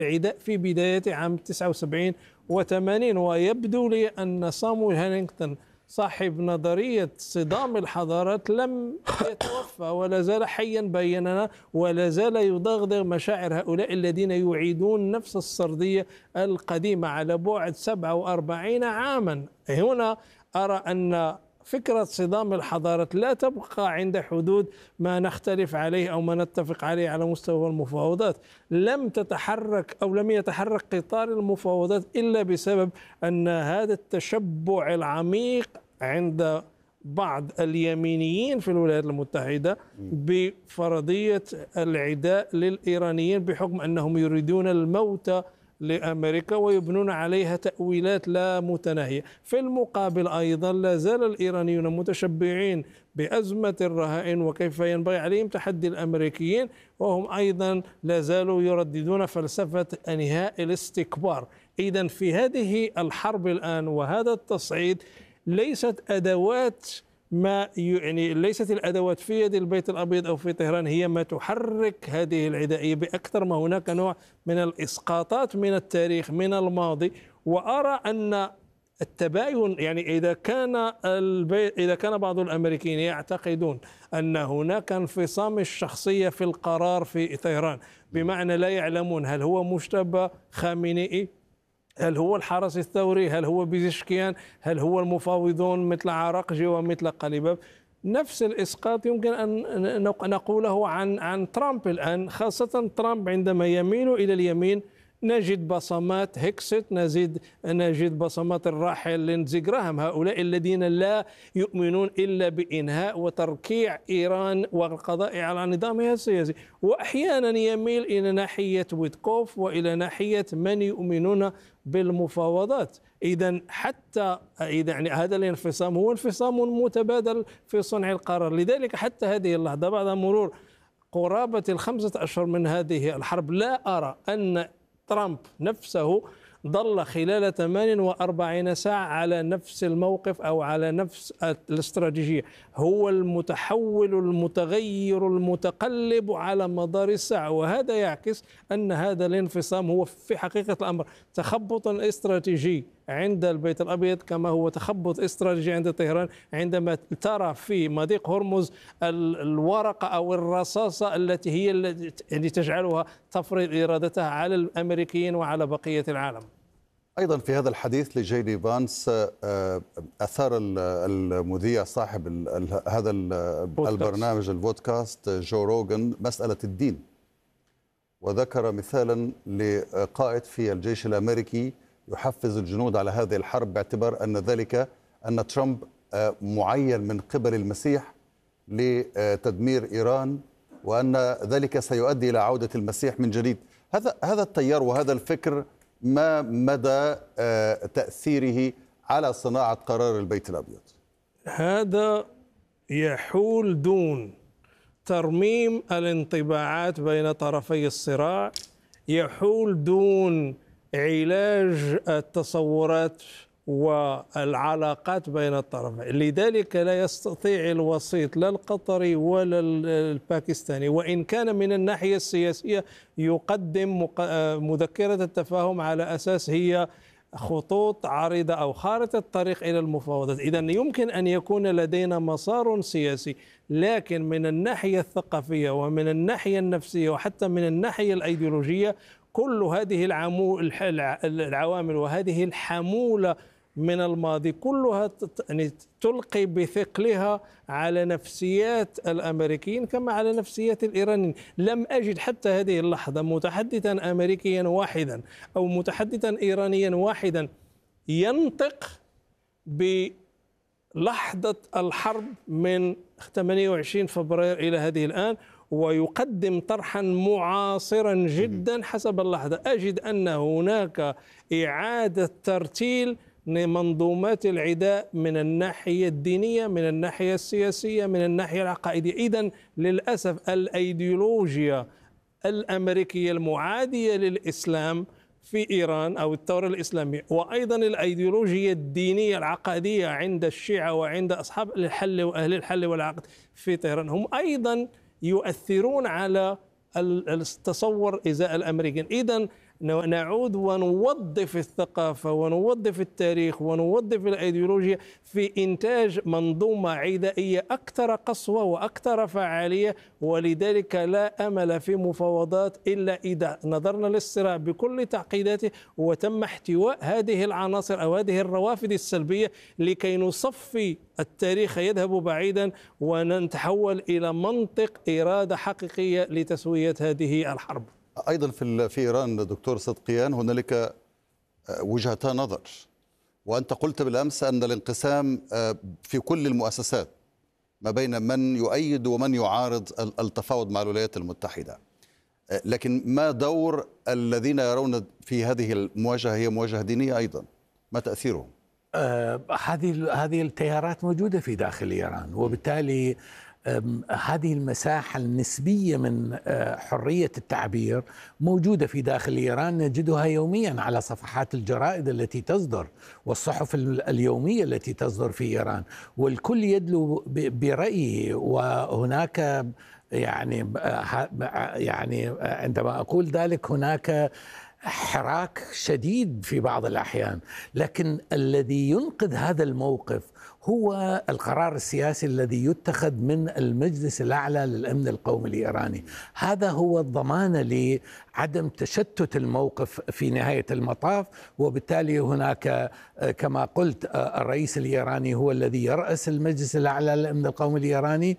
العداء في بداية عام 79 و80. ويبدو لي أن صامويل هانينغتون صاحب نظرية صدام الحضارات لم يتوفى ولا زال حيا بيننا، ولا زال يضغضغ مشاعر هؤلاء الذين يعيدون نفس السردية القديمة على بعد 47 عاما. هنا أرى أن فكرة صدام الحضارات لا تبقى عند حدود ما نختلف عليه أو ما نتفق عليه على مستوى المفاوضات. لم تتحرك أو لم يتحرك قطار المفاوضات إلا بسبب أن هذا التشبع العميق عند بعض اليمينيين في الولايات المتحدة بفرضية العداء للإيرانيين بحكم أنهم يريدون الموت لأمريكا ويبنون عليها تأويلات لا متناهية. في المقابل أيضا لا زال الإيرانيون متشبعين بأزمة الرهائن وكيف ينبغي عليهم تحدي الأمريكيين، وهم أيضا لا زالوا يرددون فلسفة انهاء الاستكبار. إذن في هذه الحرب الآن وهذا التصعيد ليست أدوات ليست الأدوات في يد البيت الأبيض أو في طهران هي ما تحرك هذه العدائية بأكثر ما هناك نوع من الإسقاطات من التاريخ من الماضي. وأرى أن التباين إذا كان بعض الأمريكيين يعتقدون أن هناك انفصام الشخصية في القرار في طهران، بمعنى لا يعلمون هل هو مجتبى خامنئي، هل هو الحرس الثوري، هل هو بيزشكيان، هل هو المفاوضون مثل عراقجي ومثل قليباف. نفس الإسقاط يمكن أن نقوله عن ترامب الآن، خاصة ترامب عندما يميل إلى اليمين نجد بصمات هيكست، نجد بصمات الراحل ليندزي جراهام، هؤلاء الذين لا يؤمنون إلا بإنهاء وتركيع إيران والقضاء على نظامها السياسي. وأحيانا يميل إلى ناحية ويتكوف وإلى ناحية من يؤمنون بالمفاوضات. إذا حتى هذا الانفصام هو انفصام متبادل في صنع القرار. لذلك حتى هذه اللحظة بعد مرور قرابة 5 أشهر من هذه الحرب لا أرى أن ترامب نفسه ظل خلال 48 ساعة على نفس الموقف أو على نفس الاستراتيجية. هو المتحول المتغير المتقلب على مدار الساعة، وهذا يعكس أن هذا الانفصام هو في حقيقة الأمر تخبط استراتيجي عند البيت الأبيض، كما هو تخبط استراتيجي عند طهران عندما ترى في مضيق هرمز الورقة أو الرصاصة التي هي التي تجعلها تفرض إرادتها على الأمريكيين وعلى بقية العالم. أيضا في هذا الحديث لجي دي فانس أثار المذيع صاحب هذا البرنامج البودكاست جو روغان مسألة الدين، وذكر مثالا لقائد في الجيش الأمريكي يحفز الجنود على هذه الحرب باعتبار أن ترامب معين من قبل المسيح لتدمير إيران، وأن ذلك سيؤدي إلى عودة المسيح من جديد. هذا التيار وهذا الفكر ما مدى تأثيره على صناعة قرار البيت الأبيض؟ هذا يحول دون ترميم الانطباعات بين طرفي الصراع، يحول دون علاج التصورات والعلاقات بين الطرفين. لذلك لا يستطيع الوسيط لا القطري ولا الباكستاني، وإن كان من الناحية السياسية يقدم مذكرة التفاهم على أساس هي خطوط عريضة أو خارطة طريق إلى المفاوضات. إذن يمكن أن يكون لدينا مسار سياسي، لكن من الناحية الثقافية ومن الناحية النفسية وحتى من الناحية الأيديولوجية كل هذه العوامل وهذه الحمولة من الماضي كلها تلقي بثقلها على نفسيات الأمريكيين كما على نفسيات الإيرانيين. لم أجد حتى هذه اللحظة متحدثا أمريكيا واحدا أو متحدثا إيرانيا واحدا ينطق بلحظة الحرب من 28 فبراير إلى هذه الآن ويقدم طرحا معاصرا جدا حسب اللحظة. أجد أن هناك إعادة ترتيل منظومات العداء من الناحية الدينية، من الناحية السياسية، من الناحية العقائدية. إذن للأسف الأيديولوجيا الأمريكية المعادية للإسلام في إيران أو الثورة الإسلامية، وأيضا الأيديولوجيا الدينية العقائدية عند الشيعة وعند أصحاب الحل وأهل الحل والعقد في طهران هم أيضا يؤثرون على التصور إزاء الأمريكان. إذن نعود ونوظف الثقافة ونوظف التاريخ ونوظف الأيديولوجيا في إنتاج منظومة عدائية أكثر قسوة وأكثر فعالية. ولذلك لا أمل في مفاوضات إلا إذا نظرنا للصراع بكل تعقيداته وتم احتواء هذه العناصر أو هذه الروافد السلبية لكي نصفي التاريخ يذهب بعيدا ونتحول إلى منطق إرادة حقيقية لتسوية هذه الحرب. أيضا في إيران دكتور صدقيان هنالك وجهتا نظر، وأنت قلت بالأمس أن الانقسام في كل المؤسسات ما بين من يؤيد ومن يعارض التفاوض مع الولايات المتحدة، لكن ما دور الذين يرون في هذه المواجهة هي مواجهة دينية أيضا؟ ما تأثيرهم؟ هذه التيارات موجودة في داخل إيران، وبالتالي هذه المساحة النسبية من حرية التعبير موجودة في داخل إيران، نجدها يوميا على صفحات الجرائد التي تصدر والصحف اليومية التي تصدر في إيران، والكل يدلو برأيه. وهناك يعني عندما أقول ذلك هناك حراك شديد في بعض الأحيان، لكن الذي ينقذ هذا الموقف هو القرار السياسي الذي يتخذ من المجلس الأعلى للأمن القومي الإيراني. هذا هو الضمان لعدم تشتت الموقف في نهاية المطاف. وبالتالي هناك كما قلت الرئيس الإيراني هو الذي يرأس المجلس الأعلى للأمن القومي الإيراني،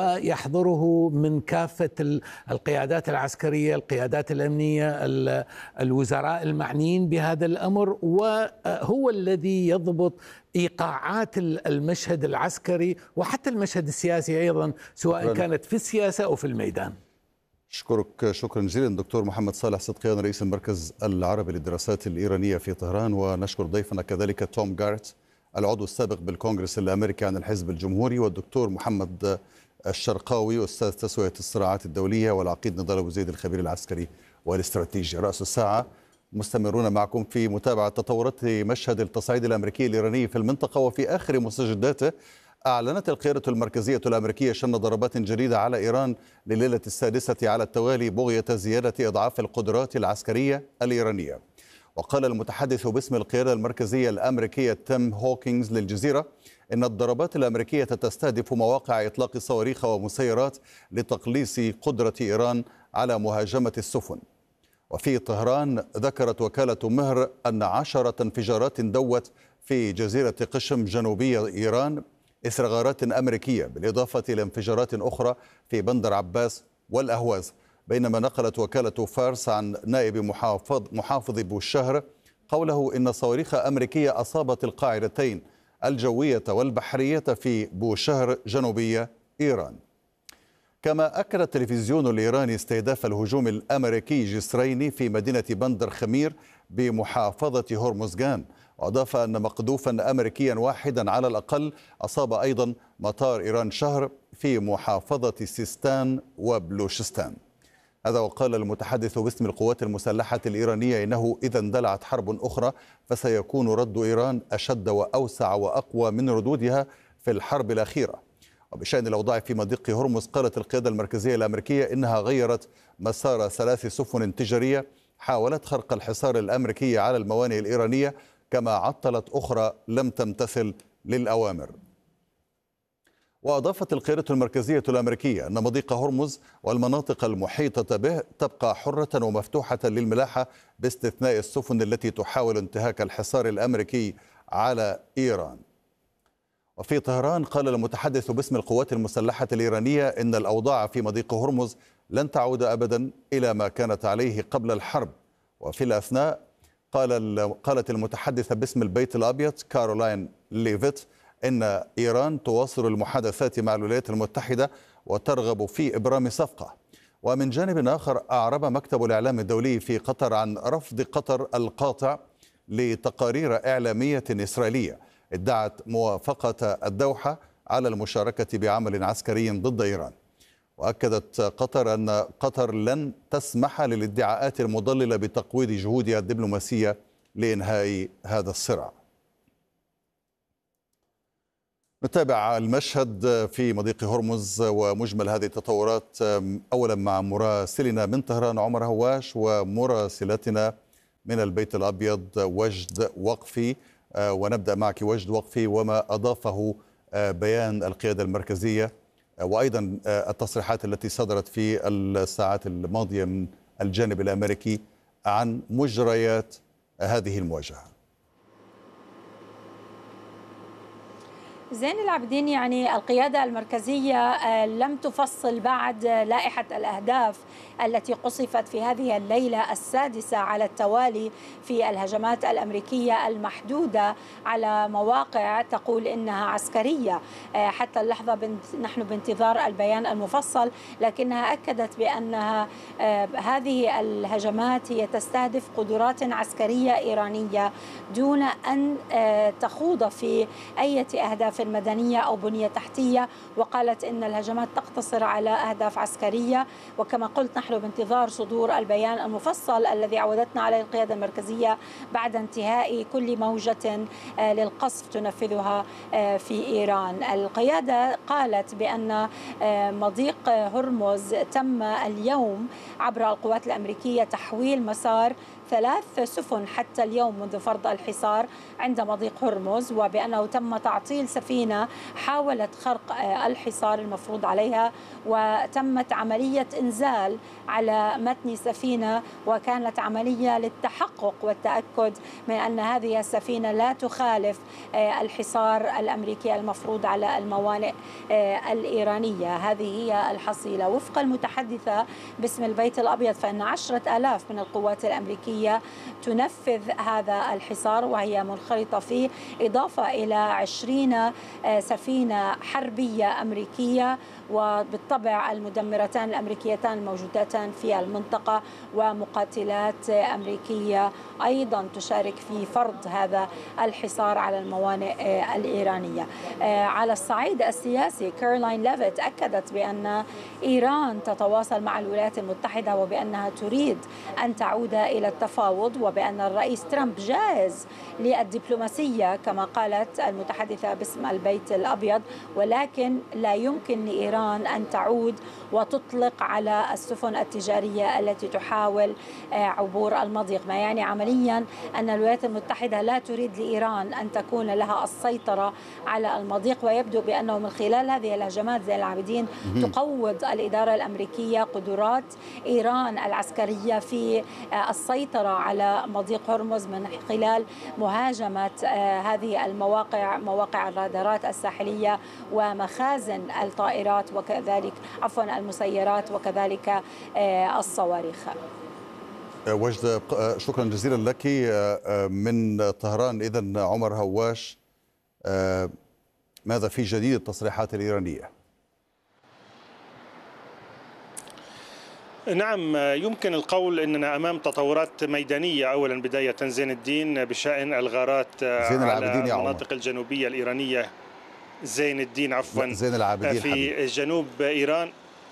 ويحضره من كافة القيادات العسكرية، القيادات الأمنية، الوزراء المعنيين بهذا الأمر، وهو الذي يضبط إيقاعات المشهد العسكري وحتى المشهد السياسي أيضا، سواء كانت في السياسة أو في الميدان. أشكرك شكرا جزيلا دكتور محمد صالح صدقيان رئيس المركز العربي للدراسات الإيرانية في طهران، ونشكر ضيفنا كذلك توم جارت العضو السابق بالكونغرس الأمريكي عن الحزب الجمهوري، والدكتور محمد الشرقاوي أستاذ تسوية الصراعات الدولية والعقيد نضال أبو زيد الخبير العسكري والاستراتيجي. رأس الساعة مستمرون معكم في متابعة تطورات مشهد التصعيد الأمريكي الإيراني في المنطقة. وفي آخر مستجداته أعلنت القيادة المركزية الأمريكية شن ضربات جديدة على إيران لليلة السادسة على التوالي بغية زيادة أضعاف القدرات العسكرية الإيرانية. وقال المتحدث باسم القيادة المركزية الأمريكية تيم هوكينز للجزيرة إن الضربات الأمريكية تستهدف مواقع إطلاق صواريخ ومسيرات لتقليص قدرة إيران على مهاجمة السفن. وفي طهران ذكرت وكالة مهر أن 10 انفجارات دوت في جزيرة قشم جنوبي إيران إثر غارات أمريكية، بالإضافة إلى انفجارات أخرى في بندر عباس والأهواز. بينما نقلت وكالة فارس عن نائب محافظ بوشهر قوله إن صواريخ أمريكية أصابت القاعدتين الجوية والبحرية في بوشهر جنوبية إيران. كما أكد التلفزيون الإيراني استهداف الهجوم الأمريكي جسرين في مدينة بندر خمير بمحافظة هرمزغان، وأضاف أن مقذوفا أمريكيا واحدا على الأقل أصاب أيضا مطار إيران شهر في محافظة سيستان وبلوشستان. هذا وقال المتحدث باسم القوات المسلحة الإيرانية إنه إذا اندلعت حرب أخرى فسيكون رد إيران أشد وأوسع وأقوى من ردودها في الحرب الأخيرة. وبشأن الأوضاع في مضيق هرمز قالت القيادة المركزية الأمريكية إنها غيرت مسار 3 سفن تجارية حاولت خرق الحصار الأمريكي على الموانئ الإيرانية، كما عطلت أخرى لم تمتثل للأوامر. وأضافت القيادة المركزية الأمريكية أن مضيق هرمز والمناطق المحيطة به تبقى حرة ومفتوحة للملاحة باستثناء السفن التي تحاول انتهاك الحصار الأمريكي على إيران. وفي طهران قال المتحدث باسم القوات المسلحة الإيرانية إن الأوضاع في مضيق هرمز لن تعود أبدا إلى ما كانت عليه قبل الحرب. وفي الأثناء قالت المتحدثة باسم البيت الأبيض كارولاين ليفيت إن إيران تواصل المحادثات مع الولايات المتحدة وترغب في إبرام صفقة. ومن جانب آخر أعرب مكتب الإعلام الدولي في قطر عن رفض قطر القاطع لتقارير إعلامية إسرائيلية ادعت موافقة الدوحة على المشاركة بعمل عسكري ضد إيران. وأكدت قطر أن قطر لن تسمح للادعاءات المضللة بتقويض جهودها الدبلوماسية لإنهاء هذا الصراع. نتابع المشهد في مضيق هرمز ومجمل هذه التطورات أولا مع مراسلنا من طهران عمر هواش ومراسلتنا من البيت الأبيض وجد وقفي، ونبدأ معك وجد وقفي وما أضافه بيان القيادة المركزية وأيضا التصريحات التي صدرت في الساعات الماضية من الجانب الأمريكي عن مجريات هذه المواجهة. زين العابدين، يعني القيادة المركزية لم تفصل بعد لائحة الأهداف التي قصفت في هذه الليلة السادسة على التوالي في الهجمات الأمريكية المحدودة على مواقع تقول إنها عسكرية. حتى اللحظة نحن بانتظار البيان المفصل، لكنها أكدت بأنها هذه الهجمات هي تستهدف قدرات عسكرية إيرانية دون أن تخوض في أي أهداف مدنية أو بنية تحتية، وقالت إن الهجمات تقتصر على أهداف عسكرية. وكما قلت نحن بانتظار صدور البيان المفصل الذي عودتنا عليه القيادة المركزية بعد انتهاء كل موجة للقصف تنفذها في إيران. القيادة قالت بأن مضيق هرمز تم اليوم عبر القوات الأمريكية تحويل مسار 3 سفن حتى اليوم منذ فرض الحصار عند مضيق هرمز، وبأنه تم تعطيل سفينة حاولت خرق الحصار المفروض عليها، وتمت عملية إنزال على متن سفينة، وكانت عملية للتحقق والتأكد من أن هذه السفينة لا تخالف الحصار الأمريكي المفروض على الموانئ الإيرانية. هذه هي الحصيلة وفق المتحدثة باسم البيت الأبيض، فإن 10,000 من القوات الأمريكية تنفذ هذا الحصار وهي منخرطة فيه، إضافة إلى 20 سفينة حربية أمريكية، وبالطبع المدمرتان الأمريكيتان الموجودتان في المنطقة، ومقاتلات أمريكية أيضا تشارك في فرض هذا الحصار على الموانئ الإيرانية. على الصعيد السياسي كارلاين ليفيت أكدت بأن إيران تتواصل مع الولايات المتحدة وبأنها تريد أن تعود إلى التفاوض، وبأن الرئيس ترامب جاهز للدبلوماسية كما قالت المتحدثة باسم البيت الأبيض، ولكن لا يمكن لإيران أن تعود وتطلق على السفن التجارية التي تحاول عبور المضيق، ما يعني عمليا أن الولايات المتحدة لا تريد لإيران أن تكون لها السيطرة على المضيق. ويبدو بأنه من خلال هذه الهجمات زين العابدين تقوض الإدارة الأمريكية قدرات إيران العسكرية في السيطرة على مضيق هرمز من خلال مهاجمة هذه المواقع، مواقع الرادارات الساحلية ومخازن الطائرات وكذلك المسيرات وكذلك الصواريخ. وجد، شكرا جزيلا لك من طهران. إذن عمر هواش، ماذا في جديد التصريحات الإيرانية؟ نعم، يمكن القول أننا أمام تطورات ميدانية. أولا بداية زين الدين بشأن الغارات على المناطق الجنوبية الإيرانية. زين الدين عفوا زين العابدين في جنوب إيران.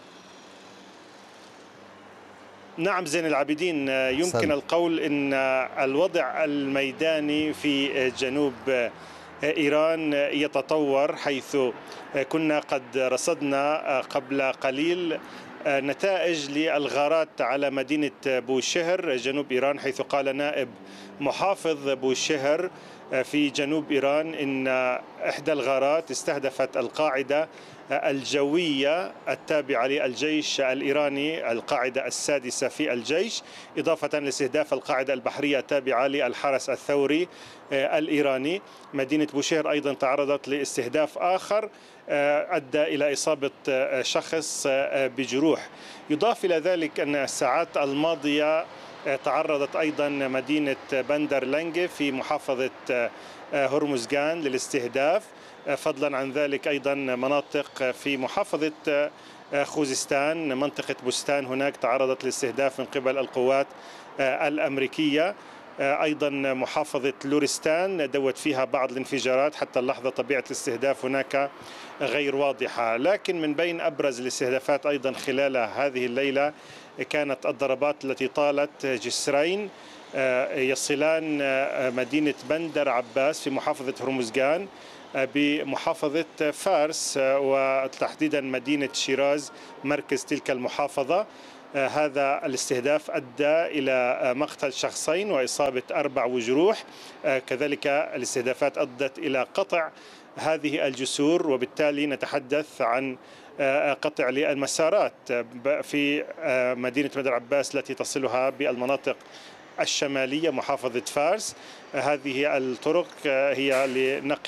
نعم زين العابدين، يمكن القول أن الوضع الميداني في جنوب إيران يتطور، حيث كنا قد رصدنا قبل قليل نتائج للغارات على مدينة بوشهر جنوب إيران، حيث قال نائب محافظ بوشهر في جنوب إيران إن إحدى الغارات استهدفت القاعدة الجوية التابعة للجيش الإيراني، القاعدة السادسة في الجيش، إضافة لاستهداف القاعدة البحرية التابعة للحرس الثوري الإيراني. مدينة بوشهر أيضا تعرضت لاستهداف آخر أدى إلى إصابة شخص بجروح. يضاف إلى ذلك أن الساعات الماضية تعرضت أيضا مدينة بندر لنجة في محافظة هرمزغان للاستهداف. فضلا عن ذلك أيضا مناطق في محافظة خوزستان، منطقة بستان هناك تعرضت لاستهداف من قبل القوات الأمريكية. أيضا محافظة لورستان دوت فيها بعض الانفجارات، حتى اللحظة طبيعة الاستهداف هناك غير واضحة. لكن من بين أبرز الاستهدافات أيضا خلال هذه الليلة كانت الضربات التي طالت جسرين يصلان مدينة بندر عباس في محافظة هرمزغان بمحافظة فارس، وتحديدا مدينة شيراز مركز تلك المحافظة. هذا الاستهداف أدى إلى مقتل شخصين وإصابة 4 وجروح. كذلك الاستهدافات أدت إلى قطع هذه الجسور، وبالتالي نتحدث عن قطع للمسارات في مدينة مدر عباس التي تصلها بالمناطق الشمالية محافظة فارس. هذه الطرق هي لنقل